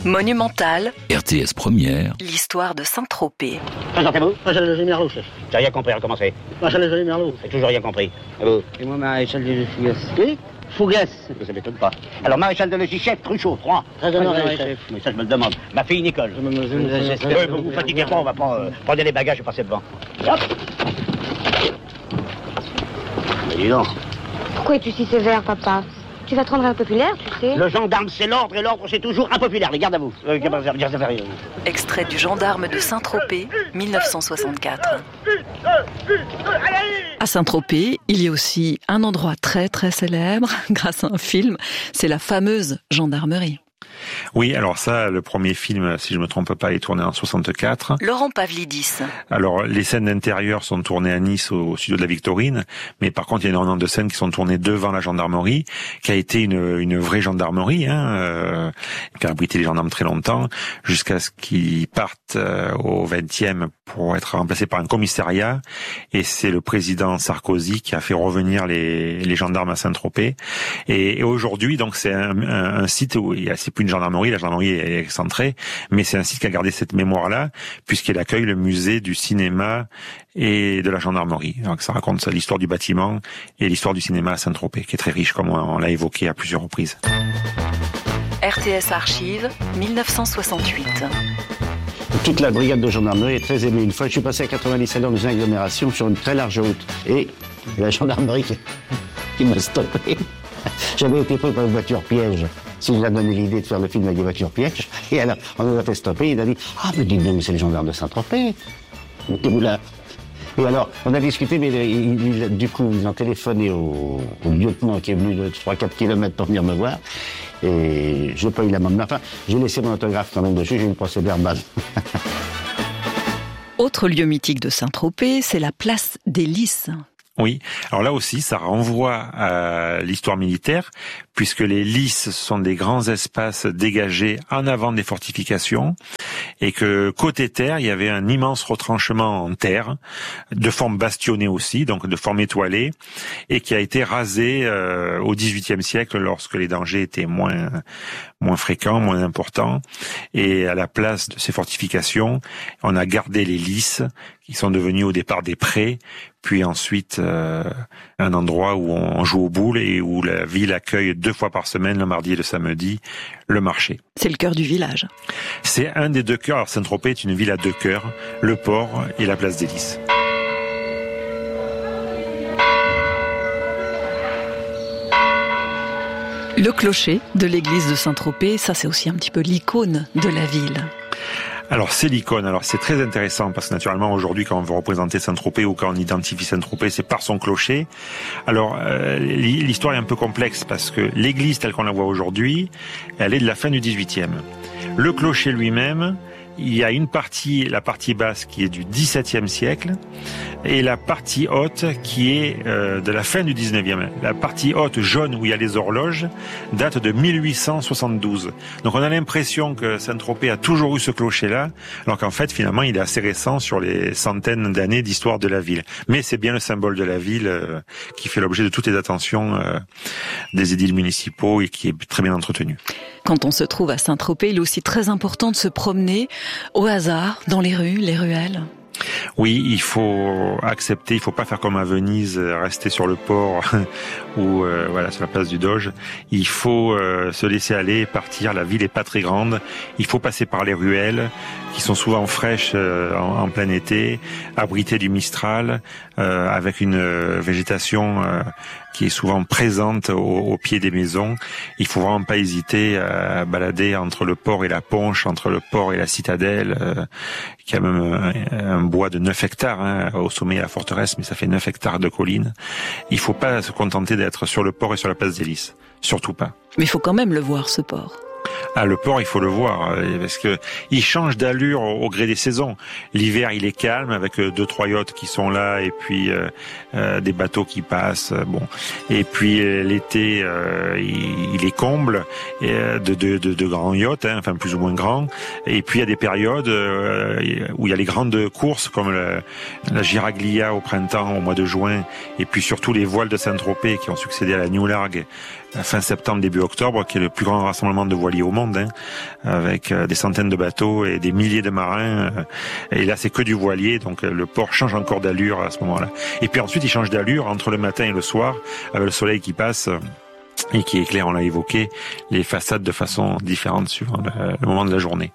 Monumental. RTS Première. L'histoire de Saint-Tropez. Présentez-vous. Maréchal de Génie Merlot, chef. J'ai rien compris, recommencez. Maréchal de Génie Merlot. J'ai toujours rien compris. Et vous? Et moi, maréchal de Fougas. Oui? Fougas. Ça m'étonne pas. Alors, maréchal de logis, chef, Cruchot, 3. Très honoré, chef. Mais ça, je me le demande. Ma fille, Nicole. Vous vous fatiguez pas, on va prendre... prenez les bagages et passez devant. Hop. Mais dis donc. Pourquoi es-tu si sévère, papa? Tu vas te rendre impopulaire, tu sais. Le gendarme, c'est l'ordre, et l'ordre, c'est toujours impopulaire. Les gardes à vous. Extrait du gendarme de Saint-Tropez, 1964. À Saint-Tropez, il y a aussi un endroit très très célèbre, grâce à un film, c'est la fameuse gendarmerie. Oui, alors ça, le premier film, si je me trompe pas, est tourné en 64. Laurent Pavlidis. Alors, les scènes d'intérieur sont tournées à Nice, au studio de la Victorine, mais par contre, il y a énormément de scènes qui sont tournées devant la gendarmerie, qui a été une vraie gendarmerie, qui a abrité les gendarmes très longtemps, jusqu'à ce qu'ils partent au 20e pour être remplacés par un commissariat, et c'est le président Sarkozy qui a fait revenir les gendarmes à Saint-Tropez. Et aujourd'hui, donc, c'est un site où c'est plus une gendarmerie, la gendarmerie est excentrée, mais c'est un site qui a gardé cette mémoire-là, puisqu'il accueille le musée du cinéma et de la gendarmerie. Donc ça raconte l'histoire du bâtiment et l'histoire du cinéma à Saint-Tropez, qui est très riche, comme on l'a évoqué à plusieurs reprises. RTS Archives, 1968. Toute la brigade de gendarmerie est très aimée. Une fois, je suis passé à 97 dans une agglomération sur une très large route. Et la gendarmerie qui m'a stoppé. J'avais été pris par une voiture piège. Si vous a donné l'idée de faire le film avec des voitures pièges. Et alors, on nous a fait stopper. Il a dit « Ah, mais dites donc, c'est les gendarmes de Saint-Tropez. Mettez-vous là. » Et alors, on a discuté, mais du coup, ils ont téléphoné au lieutenant qui est venu de 3-4 kilomètres pour venir me voir. Et j'ai pas eu la même. Enfin, j'ai laissé mon autographe quand même dessus, j'ai eu une procès verbal. Autre lieu mythique de Saint-Tropez, c'est la place des Lys. Oui, alors là aussi, ça renvoie à l'histoire militaire, puisque les lys sont des grands espaces dégagés en avant des fortifications, et que côté terre, il y avait un immense retranchement en terre, de forme bastionnée aussi, donc de forme étoilée, et qui a été rasé au XVIIIe siècle lorsque les dangers étaient moins fréquents, moins importants, et à la place de ces fortifications, on a gardé les lys, qui sont devenus au départ des prés, puis ensuite un endroit où on joue aux boules et où la ville accueille 2 fois par semaine, le mardi et le samedi, le marché. C'est le cœur du village. C'est un des 2 cœurs. Alors Saint-Tropez est une ville à 2 cœurs, le port et la place des Lys. Le clocher de l'église de Saint-Tropez, ça c'est aussi un petit peu l'icône de la ville. Alors c'est l'icône, alors c'est très intéressant parce que naturellement aujourd'hui quand on veut représenter Saint-Tropez ou quand on identifie Saint-Tropez c'est par son clocher. Alors l'histoire est un peu complexe parce que l'église telle qu'on la voit aujourd'hui, elle est de la fin du XVIIIe. Le clocher lui-même, il y a une partie, la partie basse qui est du XVIIe siècle et la partie haute qui est de la fin du XIXe. La partie haute jaune où il y a les horloges date de 1872. Donc on a l'impression que Saint-Tropez a toujours eu ce clocher-là, alors qu'en fait finalement il est assez récent sur les centaines d'années d'histoire de la ville. Mais c'est bien le symbole de la ville qui fait l'objet de toutes les attentions des édiles municipaux et qui est très bien entretenu. Quand on se trouve à Saint-Tropez, il est aussi très important de se promener au hasard dans les rues, les ruelles. Oui, il faut accepter, il faut pas faire comme à Venise, rester sur le port ou sur la place du Doge. Il faut se laisser aller, partir. La ville est pas très grande. Il faut passer par les ruelles qui sont souvent fraîches en plein été, abritées du Mistral, avec une végétation qui est souvent présente au pied des maisons. Il faut vraiment pas hésiter à balader entre le port et la Ponche, entre le port et la citadelle, qui a même un bois de 9 hectares au sommet de la forteresse, mais ça fait 9 hectares de collines. Il faut pas se contenter d'être sur le port et sur la place des Lys. Surtout pas. Mais il faut quand même le voir, ce port. Ah, le port, il faut le voir, parce que il change d'allure au gré des saisons. L'hiver, il est calme, avec 2-3 yachts qui sont là, et puis des bateaux qui passent. Et puis l'été, il est comble de grands yachts, enfin plus ou moins grands. Et puis il y a des périodes où il y a les grandes courses, comme la Giraglia au printemps, au mois de juin, et puis surtout les voiles de Saint-Tropez qui ont succédé à la New Largue fin septembre, début octobre, qui est le plus grand rassemblement de voiliers au monde, avec des centaines de bateaux et des milliers de marins. Et là, c'est que du voilier, donc le port change encore d'allure à ce moment-là. Et puis ensuite, il change d'allure entre le matin et le soir, avec le soleil qui passe et qui éclaire, on l'a évoqué, les façades de façon différente suivant le moment de la journée.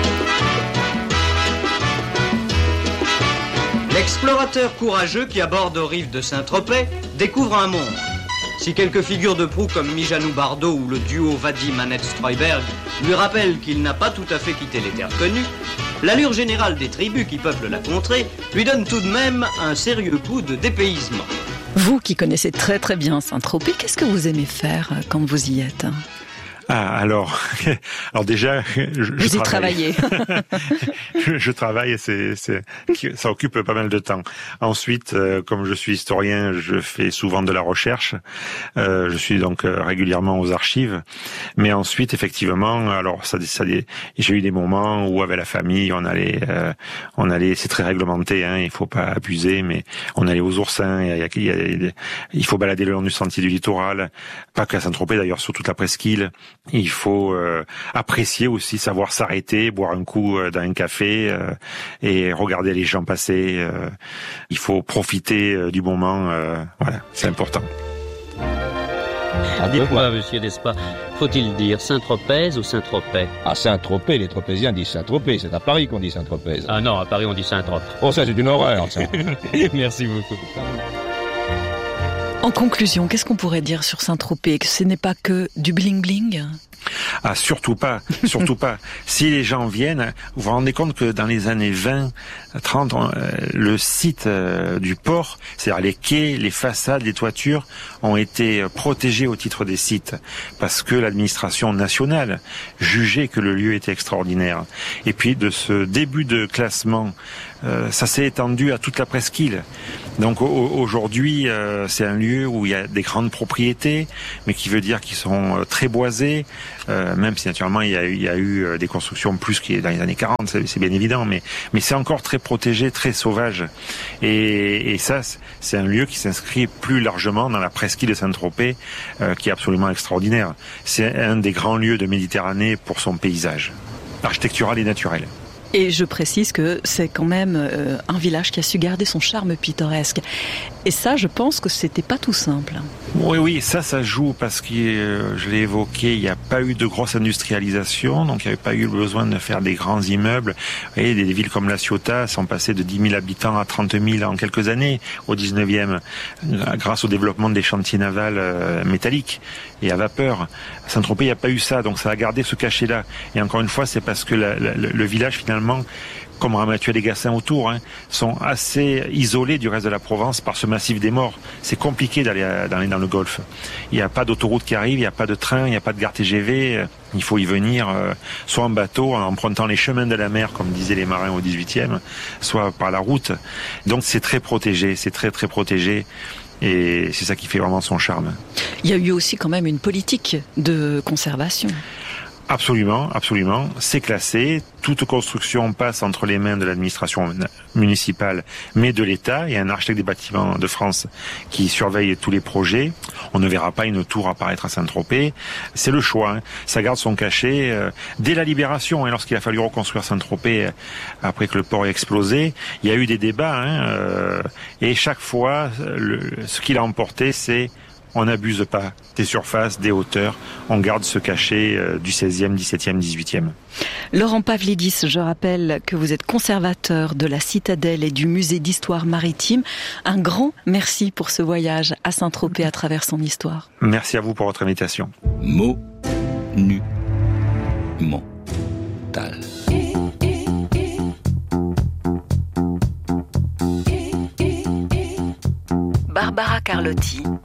L'explorateur courageux qui aborde aux rives de Saint-Tropez découvre un monde. Si quelques figures de proue comme Mijanou Bardot ou le duo Vadim-Annette Streuberg lui rappellent qu'il n'a pas tout à fait quitté les terres connues, l'allure générale des tribus qui peuplent la contrée lui donne tout de même un sérieux coup de dépaysement. Vous qui connaissez très très bien Saint-Tropez, qu'est-ce que vous aimez faire quand vous y êtes ? Alors déjà, vous y travaillez. je travaille, ça occupe pas mal de temps. Ensuite, comme je suis historien, je fais souvent de la recherche. Je suis donc régulièrement aux archives. Mais ensuite, effectivement, alors j'ai eu des moments où avec la famille, on allait, c'est très réglementé, il faut pas abuser, mais on allait aux Oursins. Il faut balader le long du sentier du littoral, pas qu'à Saint-Tropez d'ailleurs, sur toute la presqu'île. Il faut apprécier aussi, savoir s'arrêter, boire un coup dans un café et regarder les gens passer. Il faut profiter du moment. Voilà, c'est important. Dites-moi, monsieur Despas, faut-il dire Saint-Tropez ou Saint-Tropez ? À Saint-Tropez, les Tropéziens disent Saint-Tropez. C'est à Paris qu'on dit Saint-Tropez. Ah non, à Paris on dit Saint-Tropez. Oh, ça c'est une horreur, ça. Merci beaucoup. En conclusion, qu'est-ce qu'on pourrait dire sur Saint-Tropez ? Que ce n'est pas que du bling-bling ? Ah, surtout pas, surtout pas. Si les gens viennent, vous vous rendez compte que dans les années 20, 30, le site du port, c'est-à-dire les quais, les façades, les toitures, ont été protégés au titre des sites, parce que l'administration nationale jugeait que le lieu était extraordinaire. Et puis de ce début de classement, ça s'est étendu à toute la presqu'île. Donc aujourd'hui, c'est un lieu où il y a des grandes propriétés, mais qui veut dire qu'ils sont très boisés, même si naturellement il y a eu des constructions plus qui dans les années 40, c'est bien évident, mais c'est encore très protégé, très sauvage. Et ça, c'est un lieu qui s'inscrit plus largement dans la presqu'île de Saint-Tropez, qui est absolument extraordinaire. C'est un des grands lieux de Méditerranée pour son paysage architectural et naturel. Et je précise que c'est quand même un village qui a su garder son charme pittoresque. Et ça, je pense que c'était pas tout simple. Oui, ça joue parce que, je l'ai évoqué, il n'y a pas eu de grosse industrialisation, donc il n'y avait pas eu besoin de faire des grands immeubles. Et des villes comme La Ciotat sont passées de 10 000 habitants à 30 000 en quelques années, au 19e, grâce au développement des chantiers navals métalliques et à vapeur. À Saint-Tropez, il n'y a pas eu ça, donc ça a gardé ce cachet-là. Et encore une fois, c'est parce que le village, finalement, comme Ramatuelle-les-Gassins autour, sont assez isolés du reste de la Provence par ce massif des Morts. C'est compliqué d'aller dans le Golfe. Il n'y a pas d'autoroute qui arrive, il n'y a pas de train, il n'y a pas de gare TGV. Il faut y venir soit en bateau, en empruntant les chemins de la mer, comme disaient les marins au 18e, soit par la route. Donc c'est très protégé, c'est très très protégé. Et c'est ça qui fait vraiment son charme. Il y a eu aussi quand même une politique de conservation. Absolument. C'est classé. Toute construction passe entre les mains de l'administration municipale, mais de l'État. Il y a un architecte des bâtiments de France qui surveille tous les projets. On ne verra pas une tour apparaître à Saint-Tropez. C'est le choix. Ça garde son cachet. Dès la Libération, lorsqu'il a fallu reconstruire Saint-Tropez après que le port ait explosé, il y a eu des débats. Et chaque fois, ce qu'il a emporté, c'est on n'abuse pas des surfaces, des hauteurs, on garde ce cachet du 16e, 17e, 18e. Laurent Pavlidis, je rappelle que vous êtes conservateur de la Citadelle et du musée d'histoire maritime. Un grand merci pour ce voyage à Saint-Tropez à travers son histoire. Merci à vous pour votre invitation. Monumental. Barbara Carlotti